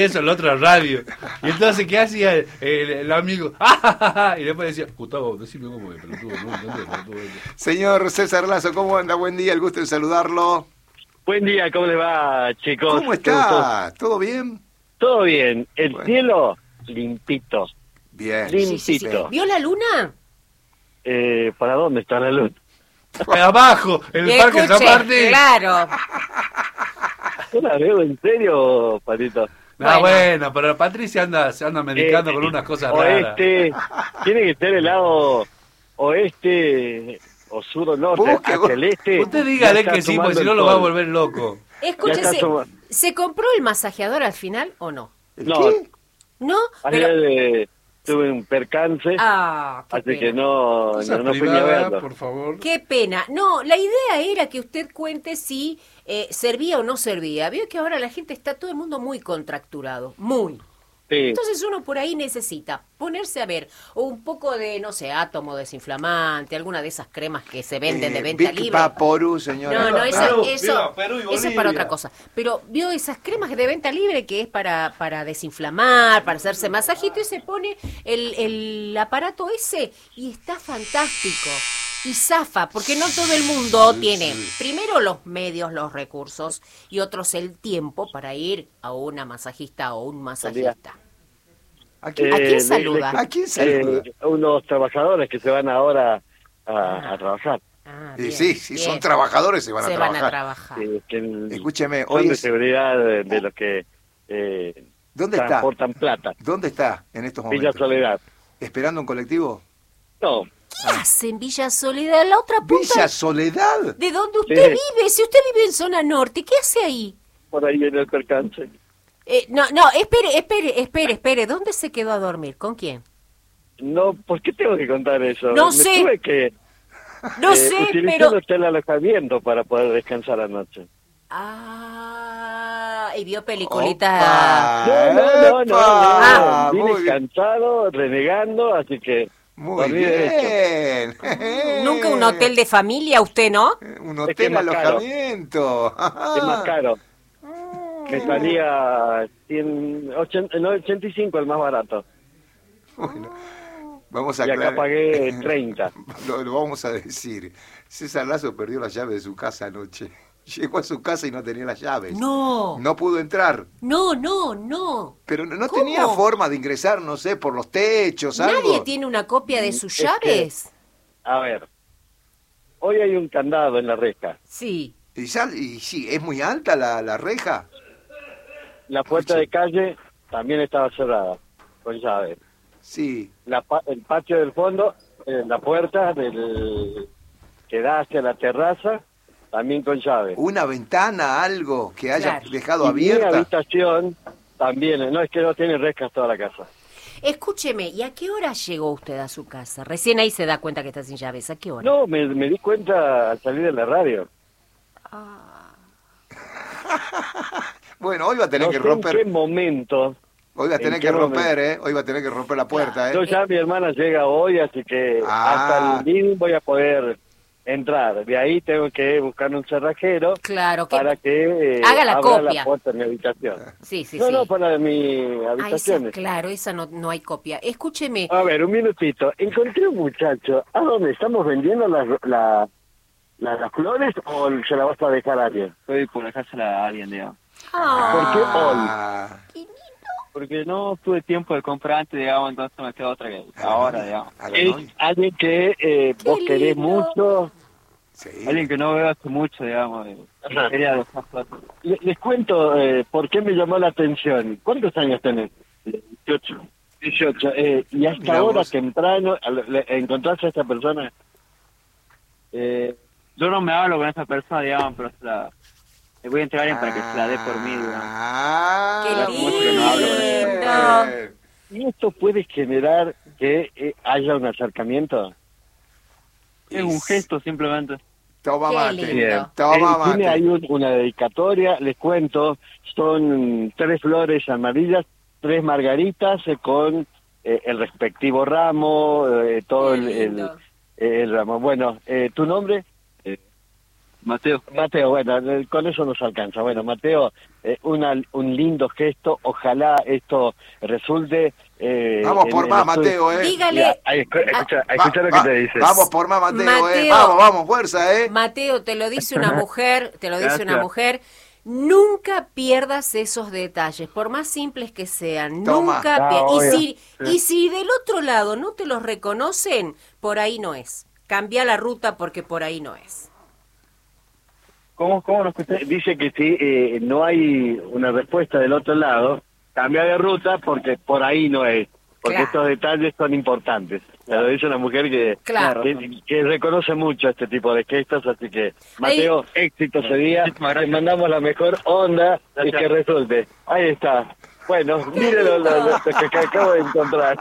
eso en la otra radio. Y entonces, ¿qué hacía el amigo? ¡Ah! Y después decía, Gustavo, decime cómo es, pelotudo, no entendés, pelotudo. Señor César Lazo, ¿cómo anda? Buen día, el gusto en saludarlo. Buen día, ¿cómo le va, chicos? ¿Cómo está? ¿Todo bien? Todo bien. El Bueno. cielo, limpito. Bien. Limpito. ¿Vio la luna? ¿Para dónde está la luz? Abajo, en el Parque San Martín. Claro. Yo la veo en serio, Patito. Bueno, pero Patricia se anda medicando con unas cosas raras. Oeste, tiene que ser el lado oeste o sur o norte, Busque, hacia el este. Usted dígale ya que está sí, porque tomando si no el lo va a sol. volver loco. Escúchese, toma- ¿se compró el masajeador al final o no? ¿El No. qué? ¿No? Ayer tuve un percance, qué así pena. que no fui ni a privada, verlo. por favor. Qué pena. No, la idea era que usted cuente si servía o no servía. Veo que ahora la gente está, todo el mundo muy contracturado, muy. Sí. Entonces uno por ahí necesita ponerse a ver o un poco de, no sé, átomo desinflamante, alguna de esas cremas que se venden de venta Big libre. Vaporub, señora. No, Perú, eso viva Perú y es para Bolivia. otra cosa. Pero vio esas cremas de venta libre que es para desinflamar, para hacerse masajito y se pone el aparato ese y está fantástico. Y zafa, porque no todo el mundo tiene, primero los medios, los recursos y otros el tiempo para ir a una masajista o un masajista. ¿A quién, ¿A quién saluda? ¿A quién saluda? Unos trabajadores que se van ahora a trabajar. Ah, Y bien, sí, si bien. son trabajadores se van Se a van trabajar. a trabajar. Escúcheme, son hoy de es... seguridad de los que ¿Dónde está? transportan plata. ¿Dónde está en estos momentos? Villa Soledad. ¿Esperando un colectivo? No, ¿Qué hace en Villa Soledad? La otra punta. ¿Villa Soledad? ¿De dónde usted Sí. vive? Si usted vive en zona norte, ¿qué hace ahí? por ahí viene el percance. No, espere. ¿Dónde se quedó a dormir? ¿Con quién? No, ¿por qué tengo que contar eso? No Me sé. tuve que No sé, utilizar pero... el alojamiento para poder descansar anoche. Ah, y vio peliculita. Opa, No. muy Vine bien. cansado, renegando, así que Muy dormí derecho. bien. Nunca un hotel de familia, usted, ¿no? Un Es que hotel es más caro. alojamiento. Es más caro. Me salía 85 el más barato. Bueno, vamos a Y acá aclarar. pagué 30. Lo vamos a decir. César Lazo perdió la llave de su casa anoche. Llegó a su casa y no tenía las llaves. No. No pudo entrar. No. Pero no ¿Cómo? tenía forma de ingresar, no sé, por los techos, algo. ¿Nadie tiene una copia de sus Es que- llaves? A ver, hoy hay un candado en la reja. Sí. Y sí, es muy alta la reja. La puerta de calle también estaba cerrada, con llave. Sí. El patio del fondo, la puerta que da hacia la terraza, también con llave. Una ventana, algo que haya Claro. dejado Y abierta. mi habitación también, no es que no tiene rejas toda la casa. Escúcheme, ¿y a qué hora llegó usted a su casa? Recién ahí se da cuenta que está sin llaves. ¿A qué hora? No, me di cuenta al salir de la radio. Bueno, hoy va a tener No que sé en qué romper. momento. Hoy va a tener en que qué romper, ¿eh? Hoy va a tener que romper la puerta, Yo ¿eh? ya mi hermana llega hoy, así que Ah. hasta el living voy a poder entrar. De ahí tengo que buscar un cerrajero Claro, que... para que haga la abra copia. la puerta de mi habitación. Sí, sí, no, sí. no, para mi Ah, habitación. esa, claro, esa no hay copia. Escúcheme, A ver, un minutito. Encontré un muchacho. ¿A dónde? ¿Estamos vendiendo las flores o se la vas a dejar a alguien? Estoy por dejársela a alguien, digamos. ¿Por qué hoy? Ah, Porque no tuve tiempo de comprar antes, digamos, entonces me queda otra que ahora, digamos. a la Es noche. alguien que vos querés lindo. mucho. Sí. Alguien que no veo hace mucho, digamos. Ajá. Quería dejar plata. Les cuento por qué me llamó la atención. ¿Cuántos años tenés? 18. 18. Y hasta Mirá ahora vos. temprano, ¿encontraste a esta persona? Yo no me hablo con esa persona, digamos, pero le voy a entregar a alguien para que se la dé por mí, digamos. Ah, ¡Qué muy lindo! bien. ¿Y esto puede generar que haya un acercamiento? Es un gesto, simplemente. Toma Qué mate. lindo. Toma Tiene ahí mate. una dedicatoria, les cuento, son 3 flores amarillas, 3 margaritas con el respectivo ramo, todo Qué lindo. el ramo. Bueno, ¿tu nombre? Mateo. Mateo, bueno, con eso nos alcanza. Bueno, Mateo, un lindo gesto. Ojalá esto resulte. Vamos por más, Mateo, Dígale. Escucha lo que te dice. Vamos por más, Mateo, Mateo. Vamos, fuerza, Mateo, te lo dice una mujer, Gracias. nunca pierdas esos detalles, por más simples que sean, Toma. nunca obvio. y si del otro lado no te los reconocen, por ahí no es. Cambia la ruta porque por ahí no es. ¿Cómo lo escuché? Dice que si no hay una respuesta del otro lado, cambia de ruta porque por ahí no es. Porque Claro. estos detalles son importantes. Lo dice una mujer Claro. que reconoce mucho este tipo de gestos, así que, Mateo, éxito ese día. Muchísimas gracias. Te mandamos la mejor onda y Gracias. que resulte. Ahí está. Bueno, mírenlo lo que acabo de encontrar.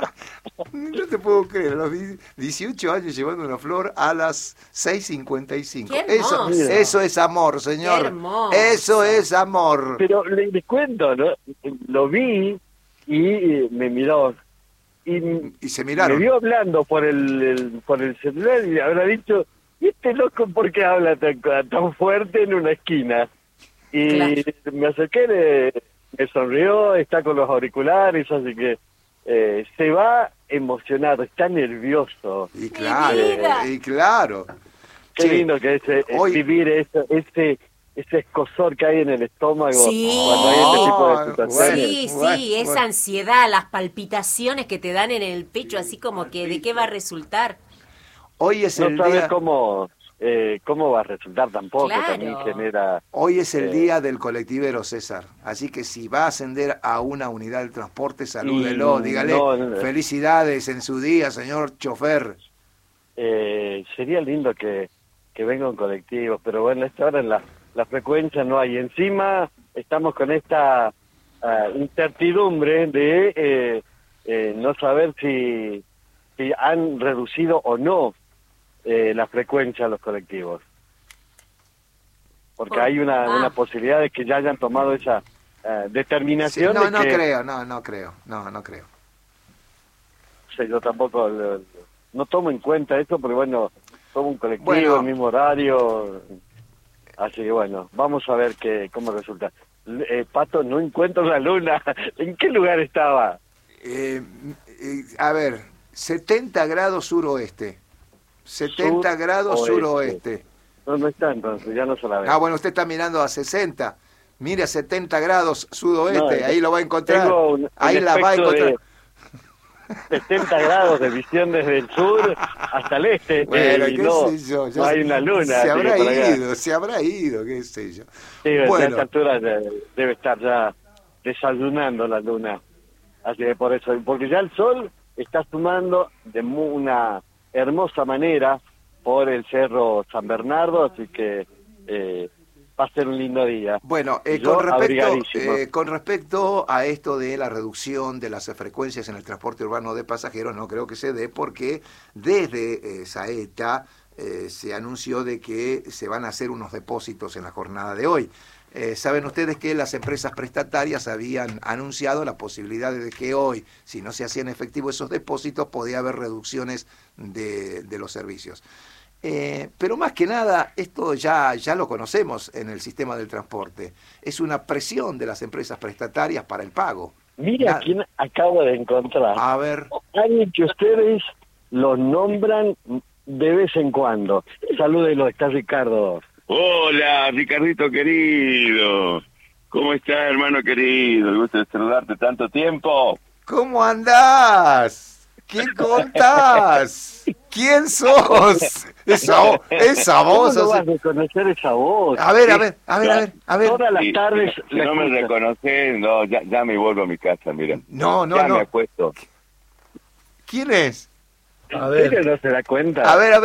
No te puedo creer, a los 18 años llevando una flor a las 6:55. Qué Eso, hermoso. eso es amor, señor. Qué hermoso. Eso es amor. Pero les cuento, ¿no? Lo vi y me miró. Y se Me miraron. vio hablando por el celular y habrá dicho, ¿y este loco por qué habla tan fuerte en una esquina? Y Claro. me acerqué, me sonrió, está con los auriculares, así que se va emocionado, está nervioso. Y claro, vida. y claro. Qué Che, lindo que es hoy- vivir ese escozor que hay en el estómago Sí. cuando hay este tipo de situaciones. Sí, bueno, sí, esa bueno. ansiedad, las palpitaciones que te dan en el pecho, así como que de qué va a resultar. Hoy es No el sabes día, cómo va a resultar tampoco, Claro. también genera... hoy es el día del colectivero, César. Así que si va a ascender a una unidad del transporte, salúdelo, Y dígale no, felicidades en su día, señor chofer. Sería lindo que venga un colectivo, pero bueno, a esta hora la frecuencia no hay. Encima estamos con esta incertidumbre de no saber si han reducido o no la frecuencia de los colectivos. Porque hay una posibilidad de que ya hayan tomado esa Sí, determinación. no, de no que, creo, no creo. o sea, yo tampoco no tomo en cuenta eso, porque bueno, tomo un colectivo, Bueno. el mismo horario. Así que bueno, vamos a ver cómo resulta. Pato, no encuentro la luna. ¿En qué lugar estaba? A ver, 70 grados suroeste. 70 grados suroeste. No está entonces, ya no se la ve. Ah, bueno, usted está mirando a 60. Mire a 70 grados sudoeste, No, ahí lo va a encontrar. tengo un Ahí la va a efecto encontrar. de 70 grados de visión desde el sur hasta el este. Bueno, y qué no, sé yo. no hay una luna. Se así habrá que por acá. ido, qué sé yo. Sí, a Bueno. esta altura debe estar ya desayunando la luna. Así que por eso, porque ya el sol está sumando de una hermosa manera por el Cerro San Bernardo, así que va a ser un lindo día. Bueno, Yo abrigadísimo. con respecto a esto de la reducción de las frecuencias en el transporte urbano de pasajeros, no creo que se dé porque desde Saeta se anunció de que se van a hacer unos depósitos en la jornada de hoy. Saben ustedes que las empresas prestatarias habían anunciado la posibilidad de que hoy, si no se hacían efectivos esos depósitos, podía haber reducciones de los servicios. Pero más que nada, esto ya lo conocemos en el sistema del transporte. Es una presión de las empresas prestatarias para el pago. Mira Nada. quién acabo de encontrar. A ver, Alguien que ustedes los nombran de vez en cuando. Salúdenlo, está Ricardo. Hola, Ricardito querido. ¿Cómo estás, hermano querido? El gusto de saludarte tanto tiempo. ¿cómo andás? ¿Qué contás? ¿Quién sos? Esa voz. ¿Cómo no o sea- vas a reconocer esa voz? A ver. Todas las Sí, tardes Si la no me escucho. reconoces, no, ya me vuelvo a mi casa, mira. No, Ya me no. acuesto. ¿Quién es? A ¿En serio ver, no se da cuenta? A ver.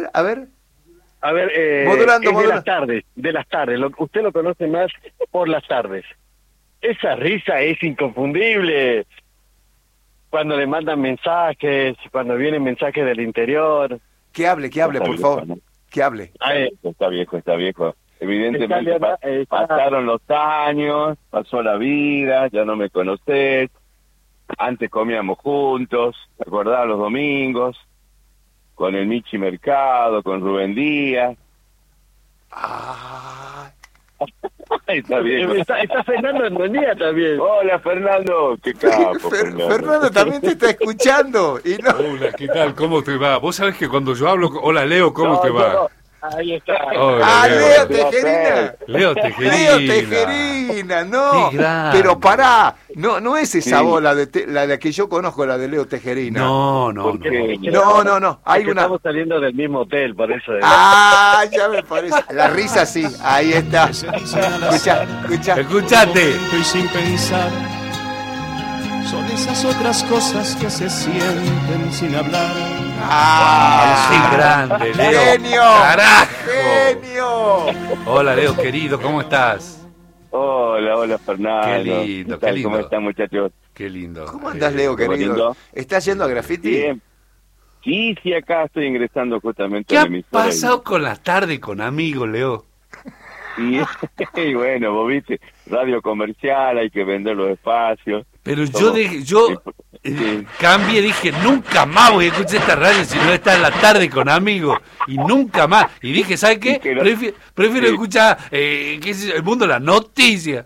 A ver, Modulando, es modulando. de las tardes. Usted lo conoce más por las tardes. Esa risa es inconfundible. Cuando le mandan mensajes, cuando vienen mensajes del interior. Que hable, por favor. Que hable. Está viejo. Evidentemente Está- pasaron los años, pasó la vida, ya no me conocés. Antes comíamos juntos, ¿te acordás los domingos? Con el Michi Mercado, con Rubén Díaz. Ah, Está bien. Está Fernando Andonía también. Hola, Fernando. Qué capo, Fernando también te está escuchando. Y no... Hola, ¿qué tal? ¿Cómo te va? Vos sabés que cuando yo hablo... Hola, Leo, ¿cómo te va? No, ahí está. Hola, Leo Tejerina. Leo Tejerina. Leo Tejerina, no. Qué grande. Pero pará, no es esa Sí. voz, la de que yo conozco, la de Leo Tejerina. No. No. Hay una. Estamos saliendo del mismo hotel, por eso. Ah, ya me parece. La risa sí, ahí está. Escucha. Escuchate. Y sin pensar, son esas otras cosas que se sienten sin hablar. Qué grande, Leo. ¡Genio! ¡Carajo! ¡Genio! Hola, Leo, querido, ¿cómo estás? Hola, Fernando. Qué lindo, ¿Qué tal? qué lindo. ¿Cómo están, muchachos? Qué lindo. ¿Cómo andás, Leo, querido? bonito. ¿Estás yendo a graffiti? Bien. Sí, acá estoy ingresando justamente ¿Qué a ha la emisora. pasado con la tarde con amigos, Leo? Y bueno, vos viste, radio comercial, hay que vender los espacios. Pero Somos- yo Sí. cambié, dije, nunca más voy a escuchar esta radio si no está en la tarde con amigos. Y nunca más. Y dije, ¿sabes qué? Y que lo- Prefiero sí. escuchar, qué sé yo, El Mundo, las noticias.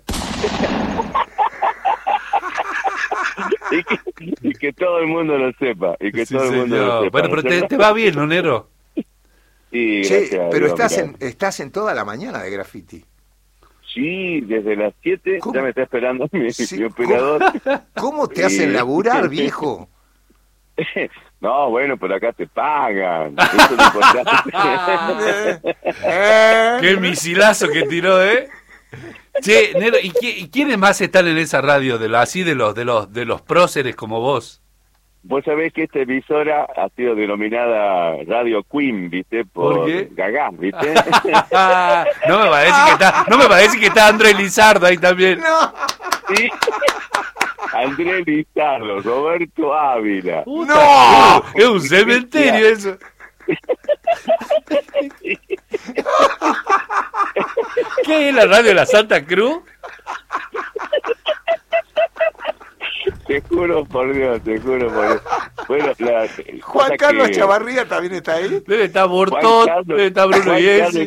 Y que todo el mundo lo sepa. Y que Sí, todo el mundo señor. lo sepa. Bueno, pero te va bien, ¿no, Nero? Sí, Che, gracias a pero Dios, mirá. estás en toda la mañana de graffiti. Sí, desde las 7 ¿Cómo? ya me está esperando mi Sí, operador. ¿Cómo te hacen laburar, viejo? No, bueno, por acá te pagan. Eso es lo importante. Qué misilazo que tiró, ¿eh? Che, Nero, ¿y quiénes más están en esa radio de los próceres como vos? Vos sabés que esta emisora ha sido denominada Radio Queen, ¿viste? ¿Por qué? Gagá, ¿viste? No me va a decir que está Andrés Lizardo ahí también. Sí. Andrés Lizardo, Roberto Ávila. ¡No! Es un cementerio eso. ¿Qué es la radio de la Santa Cruz? Te juro por Dios, te juro por Dios. Bueno, Juan pasa Carlos que- Chavarría también está ahí. Debe estar Juan Bortón, Carlos- debe estar Bruno Juan Iesi.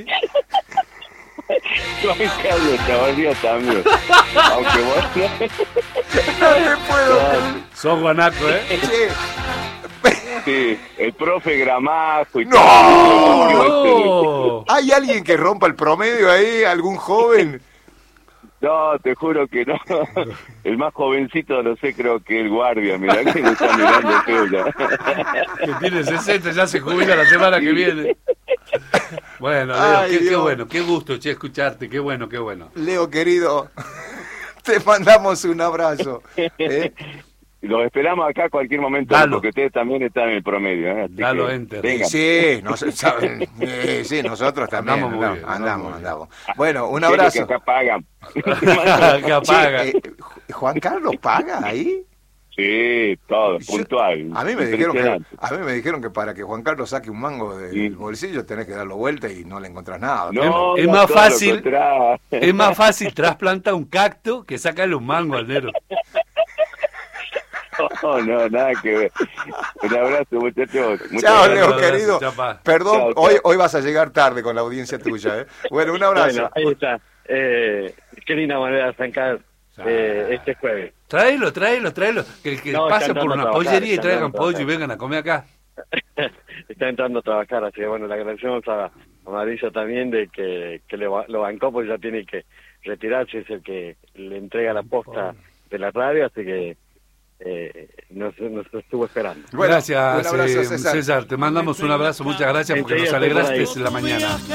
Juan Carlos Chavarría también. Aunque vos No te puedo. Sos guanaco, ¿eh? Che, sí, el profe Gramajo y ¡No! No. ¿hay alguien que rompa el promedio ahí? ¿Algún joven? No, te juro que no. El más jovencito, no sé, creo que el guardia. Mirá que me está mirando feo ya. Que tiene 60, ya se jubila la semana que viene. Bueno, Leo, Ay, qué Dios. bueno, qué gusto, che, escucharte, qué bueno, qué bueno. Leo, querido, te mandamos un abrazo. ¿eh? Los esperamos acá a cualquier momento, Dalo. porque ustedes también están en el promedio. Así Dalo, que enter. vengan. Sí, sí, nosotros también Andamos muy bien, andamos. Bueno, un Quiere que abrazo. acá pagan. Que apaga. Che, ¿Juan Carlos paga ahí? Sí, todo, Yo- puntual. A mí me dijeron que para que Juan Carlos saque un mango del Sí. bolsillo tenés que darlo vuelta y no le encontrás nada. No, Es no, más todo lo fácil. contrario. Es más fácil trasplantar un cacto que sacarle un mango al Nero. No, nada que ver. Un abrazo, muchachos. Muchas Chao, gracias. Leo, abrazo, querido. chapa. Perdón, Chao, chao. hoy vas a llegar tarde con la audiencia tuya. Bueno, un abrazo. Bueno, ahí está. Qué linda manera de arrancar este jueves. Tráelo. Que No, pasen está por entrando una a trabajar, pollería y está traigan entrando a pollo y trabajar. vengan a comer acá. Está entrando a trabajar, así que bueno, le agradecemos a Mauricio también de que lo bancó, porque ya tiene que retirarse, es el que le entrega la posta de la radio, así que nos estuvo esperando. Bueno, Gracias, un abrazo, César. César. Te mandamos un abrazo, muchas gracias porque nos Enseguida estoy por alegraste ahí. la mañana.